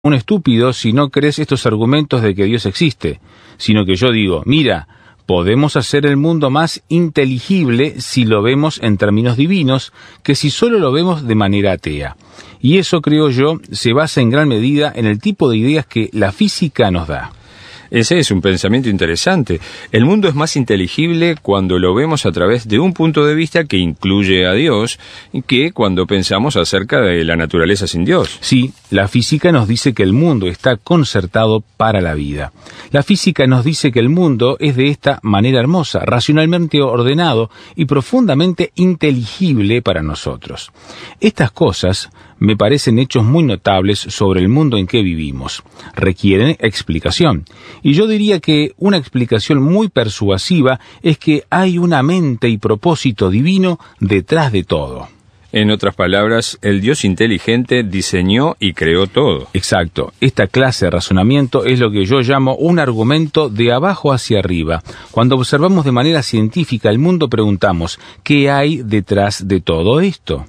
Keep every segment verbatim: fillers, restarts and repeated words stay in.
un estúpido si no crees estos argumentos de que Dios existe, sino que yo digo, mira, podemos hacer el mundo más inteligible si lo vemos en términos divinos que si solo lo vemos de manera atea. Y eso, creo yo, se basa en gran medida en el tipo de ideas que la física nos da. Ese es un pensamiento interesante. El mundo es más inteligible cuando lo vemos a través de un punto de vista que incluye a Dios que cuando pensamos acerca de la naturaleza sin Dios. Sí, la física nos dice que el mundo está concertado para la vida. La física nos dice que el mundo es de esta manera hermosa, racionalmente ordenado y profundamente inteligible para nosotros. Estas cosas me parecen hechos muy notables sobre el mundo en que vivimos. Requieren explicación. Y yo diría que una explicación muy persuasiva es que hay una mente y propósito divino detrás de todo. En otras palabras, el Dios inteligente diseñó y creó todo. Exacto. Esta clase de razonamiento es lo que yo llamo un argumento de abajo hacia arriba. Cuando observamos de manera científica el mundo, preguntamos, ¿qué hay detrás de todo esto?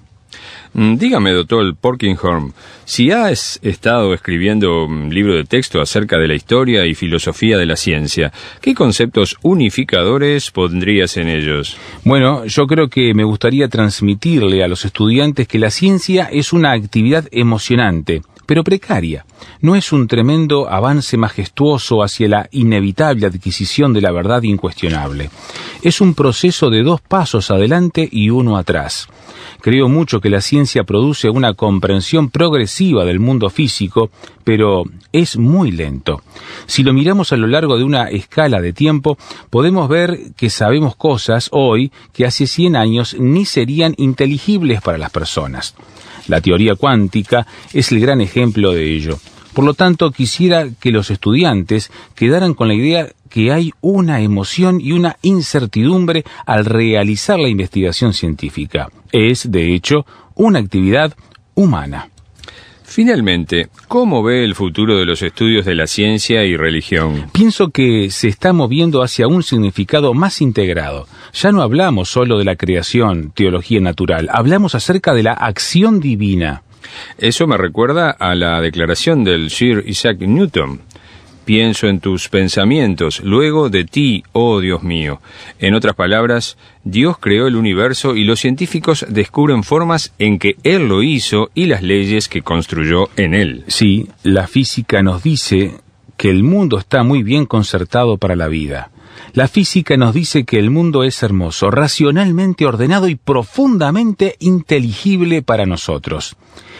Dígame, doctor Polkinghorne, si has estado escribiendo un libro de texto acerca de la historia y filosofía de la ciencia, ¿qué conceptos unificadores pondrías en ellos? Bueno, yo creo que me gustaría transmitirle a los estudiantes que la ciencia es una actividad emocionante, pero precaria. No es un tremendo avance majestuoso hacia la inevitable adquisición de la verdad incuestionable. Es un proceso de dos pasos adelante y uno atrás. Creo mucho que la ciencia produce una comprensión progresiva del mundo físico, pero es muy lento. Si lo miramos a lo largo de una escala de tiempo, podemos ver que sabemos cosas hoy que hace cien años ni serían inteligibles para las personas. La teoría cuántica es el gran ejemplo de ello. Por lo tanto, quisiera que los estudiantes quedaran con la idea que hay una emoción y una incertidumbre al realizar la investigación científica. Es, de hecho, una actividad humana. Finalmente, ¿cómo ve el futuro de los estudios de la ciencia y religión? Pienso que se está moviendo hacia un significado más integrado. Ya no hablamos solo de la creación, teología natural, hablamos acerca de la acción divina. Eso me recuerda a la declaración del Sir Isaac Newton. Pienso en tus pensamientos, luego de ti, oh Dios mío. En otras palabras, Dios creó el universo y los científicos descubren formas en que Él lo hizo y las leyes que construyó en Él. Sí, la física nos dice que el mundo está muy bien concertado para la vida. La física nos dice que el mundo es hermoso, racionalmente ordenado y profundamente inteligible para nosotros.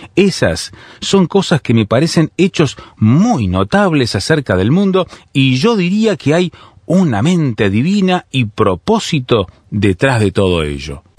Esas son cosas que me parecen hechos muy notables acerca del mundo y yo diría que hay una mente divina y propósito detrás de todo ello.